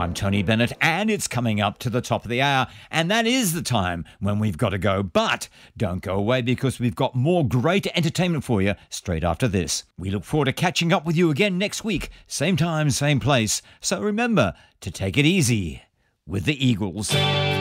I'm Tony Bennett, and it's coming up to the top of the hour, and that is the time when we've got to go. But don't go away, because we've got more great entertainment for you straight after this. We look forward to catching up with you again next week, same time, same place. So remember to take it easy with the Eagles.